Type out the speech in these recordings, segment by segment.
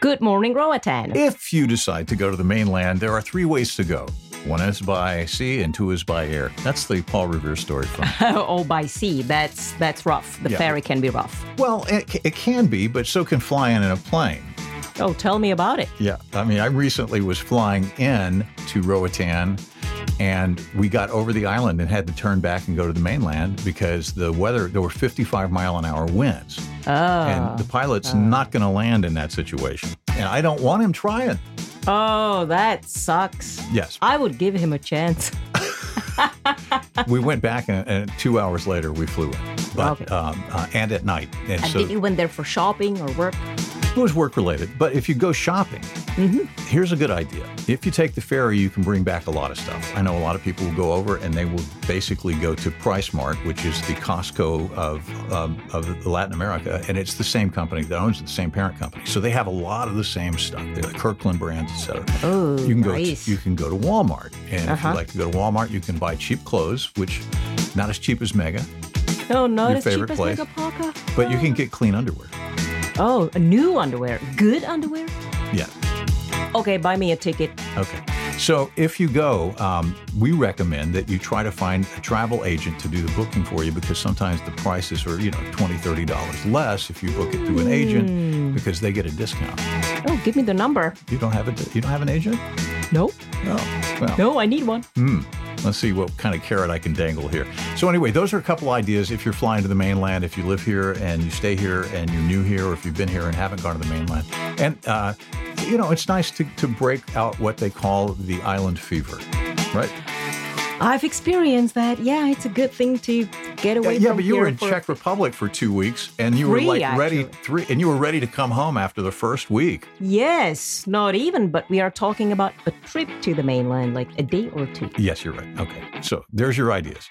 Good morning, Roatan. If you decide to go to the mainland, there are 3 ways to go. 1 is by sea and 2 is by air. That's the Paul Revere story from. Oh, by sea. That's rough. The ferry can be rough. Well, it can be, but so can flying in a plane. Oh, tell me about it. Yeah. I mean, I recently was flying in to Roatan, and we got over the island and had to turn back and go to the mainland because the weather, there were 55-mile-an-hour winds. Oh. And the pilot's not going to land in that situation. And I don't want him trying. Oh, that sucks. Yes. I would give him a chance. We went back, and 2 hours later, we flew in. But, okay. And at night. And so did you went there for shopping or work? it was work-related. But if you go shopping, here's a good idea. If you take the ferry, you can bring back a lot of stuff. I know a lot of people will go over, and they will basically go to PriceSmart, which is the Costco of Latin America, and it's the same company that owns it, the same parent company. So they have a lot of the same stuff. They're the Kirkland brands, et cetera. Oh, nice. You can go to Walmart, and if you like to go to Walmart, you can buy cheap clothes, which not as cheap as Mega. No, not your as favorite cheap place. as Mega Parka. But you can get clean underwear. Oh, new underwear. Good underwear? Yeah. Okay, buy me a ticket. Okay. So if you go, we recommend that you try to find a travel agent to do the booking for you, because sometimes the prices are, $20, $30 less if you book it through an agent, because they get a discount. Oh, give me the number. You don't have an agent? No. Oh, well. No, I need one. Let's see what kind of carrot I can dangle here. So anyway, those are a couple ideas if you're flying to the mainland, if you live here and you stay here and you're new here, or if you've been here and haven't gone to the mainland. And, it's nice to break out what they call the island fever, right? I've experienced that. Yeah, it's a good thing to get away from. Yeah, but you here were in Czech Republic for 2 weeks, and you were ready to come home after the first week. Yes, not even, but we are talking about a trip to the mainland, like a day or 2. Yes, you're right. Okay, so there's your ideas.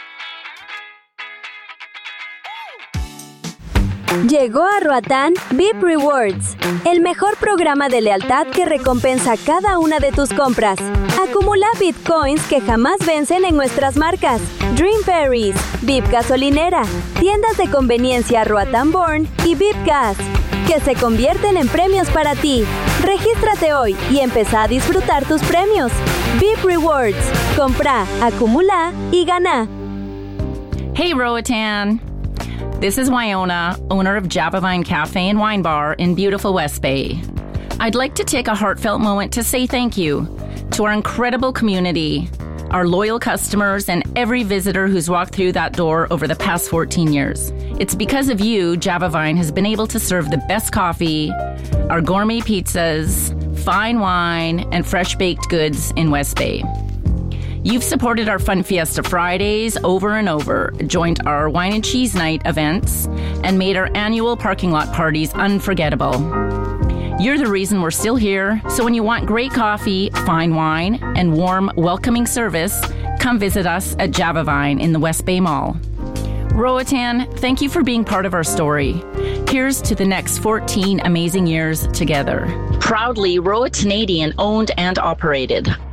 Llegó a Roatán VIP Rewards, el mejor programa de lealtad que recompensa cada una de tus compras. Acumula Bitcoins que jamás vencen en nuestras marcas: Dream Ferries, VIP Gasolinera, tiendas de conveniencia Roatán Born y VIP Gas, que se convierten en premios para ti. Regístrate hoy y empezá a disfrutar tus premios. VIP Rewards. Compra, acumula y gana. Hey, Roatan. This is Wyona, owner of Javavine Cafe and Wine Bar in beautiful West Bay. I'd like to take a heartfelt moment to say thank you to our incredible community, our loyal customers, and every visitor who's walked through that door over the past 14 years. It's because of you, Javavine has been able to serve the best coffee, our gourmet pizzas, fine wine, and fresh baked goods in West Bay. You've supported our Fun Fiesta Fridays over and over, joined our Wine and Cheese Night events, and made our annual parking lot parties unforgettable. You're the reason we're still here, so when you want great coffee, fine wine, and warm, welcoming service, come visit us at Javavine in the West Bay Mall. Roatan, thank you for being part of our story. Here's to the next 14 amazing years together. Proudly Roatanadian owned and operated.